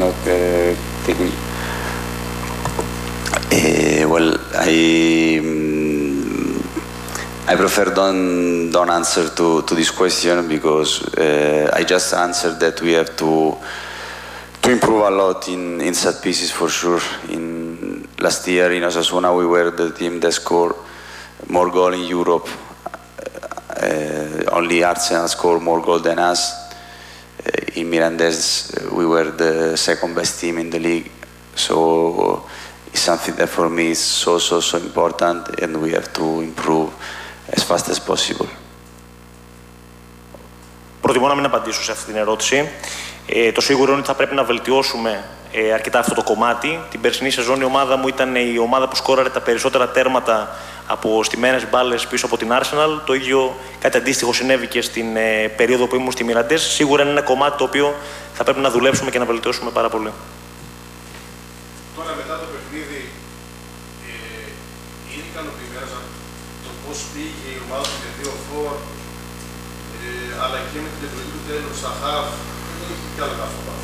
Well, I prefer don't answer to this question because I just answered that we have to improve a lot in set pieces for sure. In last year in Osasuna we were the team that scored more goals in Europe. Only Arsenal scored more goals than us. In Mirandés we were the second best team in the league. So it's something that for me is so important, and we have to improve as fast as possible. Προτιμώ να μην απαντήσω σε αυτή την ερώτηση. Το σίγουρο είναι ότι θα πρέπει να βελτιώσουμε αρκετά αυτό το κομμάτι. Την περσινή σεζόν η ομάδα μου ήταν η ομάδα που σκόραρε τα περισσότερα τέρματα από στημένες μπάλες πίσω από την Arsenal. Το ίδιο, κάτι αντίστοιχο συνέβη και στην περίοδο που ήμουν στη Mirandés. Σίγουρα είναι ένα κομμάτι το οποίο θα πρέπει να δουλέψουμε και να βελτιώσουμε πάρα πολύ. Τώρα μετά το παιχνίδι, είναι ικανοποιημένος το πώς πήγε η ομάδα με δύο φορ, αλλά και με την επιλογή του τέλους στα χαφ, δεν έχει κι άλλο καθόλου.